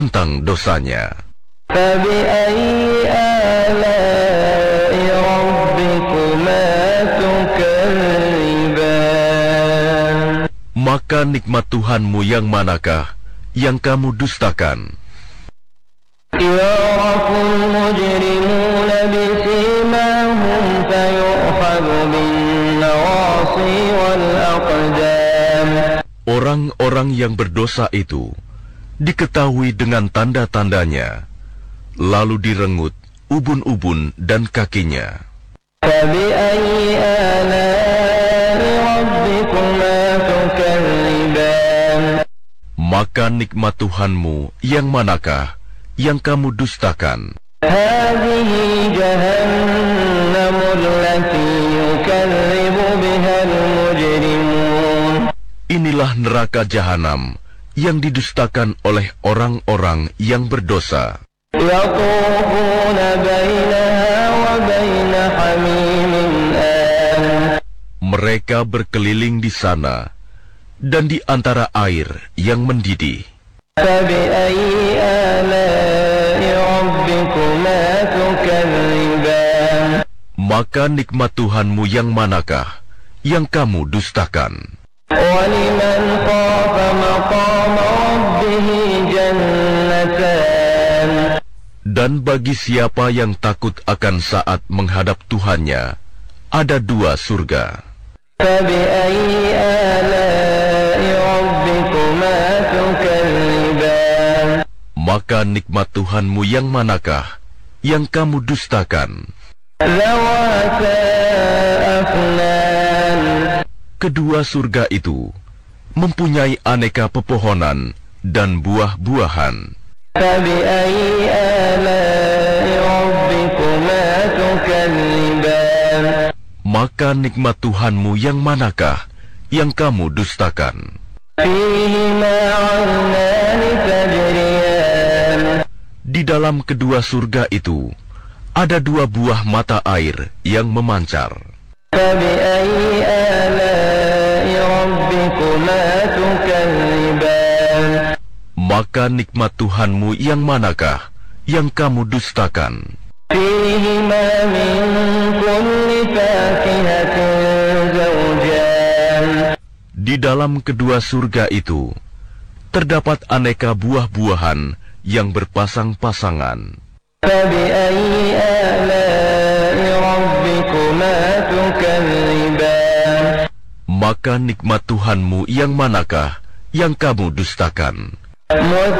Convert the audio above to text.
tentang dosanya. فبأي آلاء ربكما تكذبان Maka nikmat Tuhanmu yang manakah yang kamu dustakan? يعرف المجرمون بسيماهم فيؤخذ بالنواصي والأقدام Orang-orang yang berdosa itu diketahui dengan tanda-tandanya, lalu direngut ubun-ubun dan kakinya. فبأي آلاء ربكما تكذبان Maka nikmat Tuhanmu yang manakah yang kamu dustakan? هذه جهنم التي يكذب بها المجرمون Inilah neraka jahanam yang didustakan oleh orang-orang yang berdosa. يطوفون بينها وبين حميم آن Mereka berkeliling di sana dan di antara air yang mendidih. فبأي آلاء ربكما تكذبان Maka nikmat Tuhanmu yang manakah yang kamu dustakan? ولمن خاف مقام ربه جنتان Dan bagi siapa yang takut akan saat menghadap Tuhannya, ada 2 surga. فبأي آلاء ربكما تكذبان Maka nikmat Tuhanmu yang manakah yang kamu dustakan? ذواتا أفنان Kedua surga itu mempunyai aneka pepohonan dan buah-buahan. فبأي آلاء ربكما تكذبان Maka nikmat Tuhanmu yang manakah yang kamu dustakan? فيهما عينان تجريان Di dalam kedua surga itu ada 2 buah mata air yang memancar. فبأي آلاء ربكما تكذبان Maka nikmat Tuhanmu yang manakah yang kamu dustakan? فيهما من كل فاكهة زوجان Di dalam kedua surga itu terdapat aneka buah-buahan yang berpasang-pasangan. فبأي آلاء ربكما تكذبان Maka nikmat Tuhanmu yang manakah yang kamu dustakan?